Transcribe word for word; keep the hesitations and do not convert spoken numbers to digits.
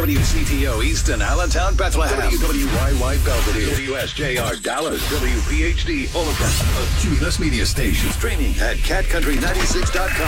W C T O Easton, Allentown, Bethlehem. W W Y Y Belvedere. W S J R Dallas. W P H D Omaha. A Cumulus Media Station. Streaming at cat country ninety-six dot com.